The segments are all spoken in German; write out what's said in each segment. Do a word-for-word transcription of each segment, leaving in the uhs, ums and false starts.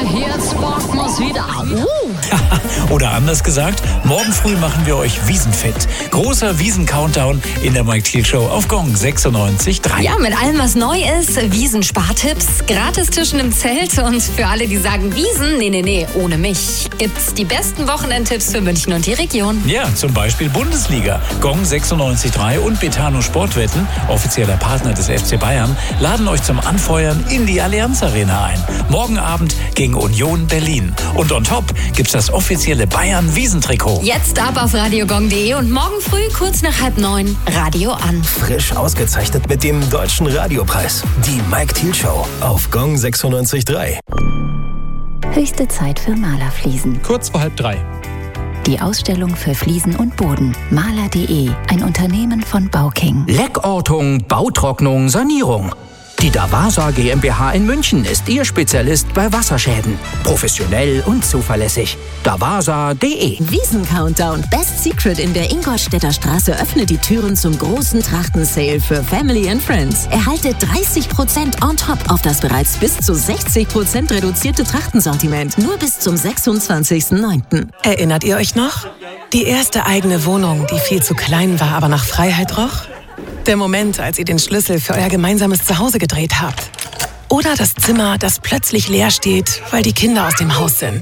jetzt packen wir's wieder. Uh. Oder anders gesagt, morgen früh machen wir euch wiesenfit. Großer Wiesen-Countdown in der Mike Thiel Show auf Gong sechsundneunzig Komma drei. Ja, mit allem, was neu ist, Wiesen-Spartipps, Gratistischen im Zelt und für alle, die sagen Wiesen, nee, nee, nee, ohne mich, gibt's die besten Wochenendtipps für München und die Region. Ja, zum Beispiel Bundesliga. Gong sechsundneunzig Komma drei und Betano Sportwetten, offizieller Partner des F C Bayern, laden euch zum Anfeuern in die Allianz Arena ein. Morgen Abend gegen Union Berlin. Und on top gibt's das offizielle Bayern-Wiesentrikot. Jetzt ab auf radiogong punkt de und morgen früh kurz nach halb neun Radio an. Frisch ausgezeichnet mit dem Deutschen Radiopreis. Die Mike Thiel Show auf Gong sechsundneunzig Komma drei. Höchste Zeit für Malerfliesen. Kurz vor halb drei. Die Ausstellung für Fliesen und Boden. Maler punkt de, ein Unternehmen von Bauking. Leckortung, Bautrocknung, Sanierung. Die Davasa GmbH in München ist Ihr Spezialist bei Wasserschäden. Professionell und zuverlässig. davasa punkt de. Wiesen-Countdown. Best Secret in der Ingolstädter Straße öffnet die Türen zum großen Trachten-Sale für Family and Friends. Erhaltet dreißig Prozent on top auf das bereits bis zu sechzig Prozent reduzierte Trachtensortiment. Nur bis zum sechsundzwanzigsten neunten Erinnert ihr euch noch? Die erste eigene Wohnung, die viel zu klein war, aber nach Freiheit roch? Der Moment, als ihr den Schlüssel für euer gemeinsames Zuhause gedreht habt. Oder das Zimmer, das plötzlich leer steht, weil die Kinder aus dem Haus sind.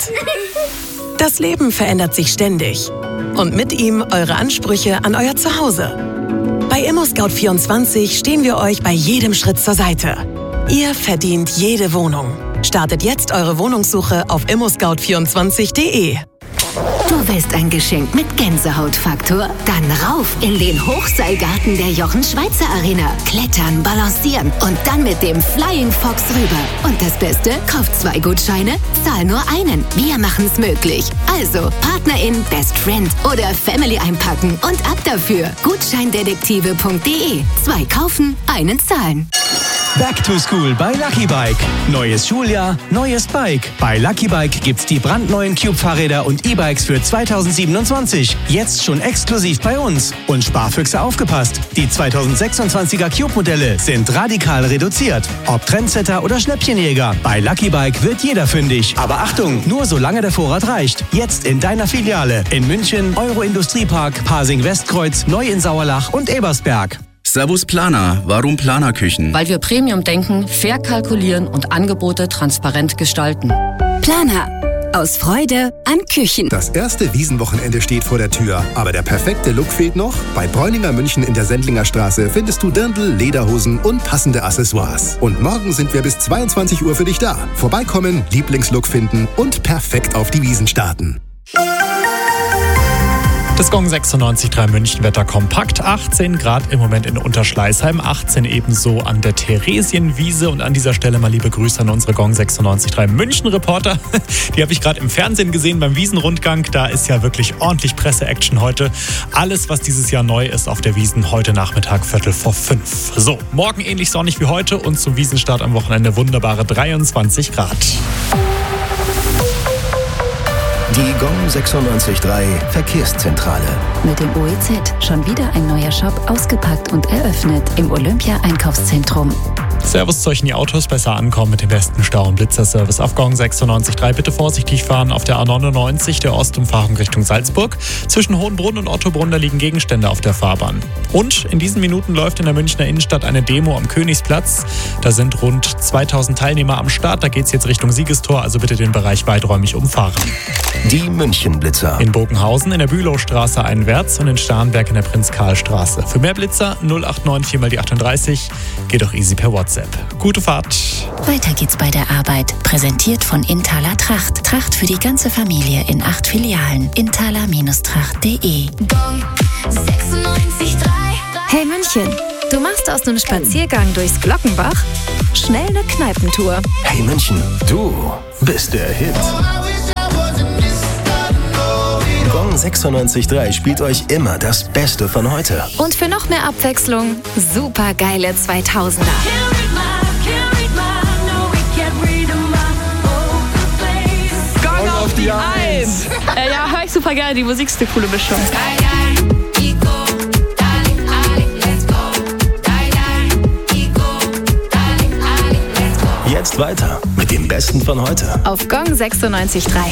Das Leben verändert sich ständig. Und mit ihm eure Ansprüche an euer Zuhause. Bei ImmoScout vierundzwanzig stehen wir euch bei jedem Schritt zur Seite. Ihr verdient jede Wohnung. Startet jetzt eure Wohnungssuche auf immo scout vierundzwanzig punkt de. Du willst ein Geschenk mit Gänsehautfaktor? Dann rauf in den Hochseilgarten der Jochen-Schweizer Arena. Klettern, balancieren und dann mit dem Flying Fox rüber. Und das Beste, kauf zwei Gutscheine, zahl nur einen. Wir machen's möglich. Also, Partnerin, Best Friend oder Family einpacken und ab dafür. Gutscheindetektive punkt de. Zwei kaufen, einen zahlen. Back to School bei Lucky Bike. Neues Schuljahr, neues Bike. Bei Lucky Bike gibt's die brandneuen Cube-Fahrräder und E-Bikes für zweitausendsiebenundzwanzig. Jetzt schon exklusiv bei uns. Und Sparfüchse aufgepasst. Die zweitausendsechsundzwanziger Cube-Modelle sind radikal reduziert. Ob Trendsetter oder Schnäppchenjäger. Bei Lucky Bike wird jeder fündig. Aber Achtung, nur solange der Vorrat reicht. Jetzt in deiner Filiale. In München, Euro-Industriepark, Pasing-Westkreuz, Neu in Sauerlach und Ebersberg. Servus Planer. Warum Planerküchen? Weil wir Premium denken, fair kalkulieren und Angebote transparent gestalten. Planer. Aus Freude an Küchen. Das erste Wiesenwochenende steht vor der Tür. Aber der perfekte Look fehlt noch. Bei Bräuninger München in der Sendlinger Straße findest du Dirndl, Lederhosen und passende Accessoires. Und morgen sind wir bis zweiundzwanzig Uhr für dich da. Vorbeikommen, Lieblingslook finden und perfekt auf die Wiesen starten. Das Gong sechsundneunzig Komma drei München-Wetter kompakt. achtzehn Grad im Moment in Unterschleißheim, achtzehn ebenso an der Theresienwiese. Und an dieser Stelle mal liebe Grüße an unsere Gong sechsundneunzig Komma drei München-Reporter. Die habe ich gerade im Fernsehen gesehen beim Wiesenrundgang. Da ist ja wirklich ordentlich Presse-Action heute. Alles, was dieses Jahr neu ist auf der Wiesen, heute Nachmittag Viertel vor fünf. So, morgen ähnlich sonnig wie heute und zum Wiesenstart am Wochenende wunderbare dreiundzwanzig Grad. Die Gong sechsundneunzig Komma drei Verkehrszentrale. Mit dem O E Z schon wieder ein neuer Shop ausgepackt und eröffnet im Olympia-Einkaufszentrum. Servus zu euch in die Autos, besser ankommen mit dem besten Stau- und Blitzerservice auf Gong sechsundneunzig Komma drei. Bitte vorsichtig fahren auf der A neunundneunzig, der Ostumfahrung Richtung Salzburg. Zwischen Hohenbrunn und Ottobrunn, da liegen Gegenstände auf der Fahrbahn. Und in diesen Minuten läuft in der Münchner Innenstadt eine Demo am Königsplatz. Da sind rund zweitausend Teilnehmer am Start. Da geht es jetzt Richtung Siegestor, also bitte den Bereich weiträumig umfahren. Die München-Blitzer. In Bogenhausen in der Bülowstraße einwärts und in Starnberg in der Prinz-Karl-Straße. Für mehr Blitzer null acht neun vier mal die achtunddreißig. Geht auch easy per WhatsApp. Gute Fahrt. Weiter geht's bei der Arbeit. Präsentiert von Inthaler Tracht. Tracht für die ganze Familie in acht Filialen. inthaler Tracht punkt de. Hey München, du machst aus einem Spaziergang durchs Glockenbach schnell eine Kneipentour. Hey München, du bist der Hit. Gong sechsundneunzig Komma drei spielt euch immer das Beste von heute. Und für noch mehr Abwechslung, super geile zweitausender. Gong auf die Eins! äh, ja, hör ich super geil, die Musik ist eine coole Mischung. Jetzt weiter mit dem Besten von heute. Auf Gong sechsundneunzig Komma drei.